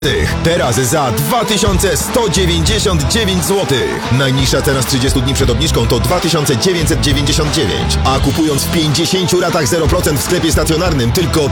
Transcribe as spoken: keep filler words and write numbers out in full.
Teraz za dwa tysiące sto dziewięćdziesiąt dziewięć złotych. Najniższa cena z trzydziestu dni przed obniżką to dwa tysiące dziewięćset dziewięćdziesiąt dziewięć, a kupując w pięćdziesięciu ratach zero procent w sklepie stacjonarnym tylko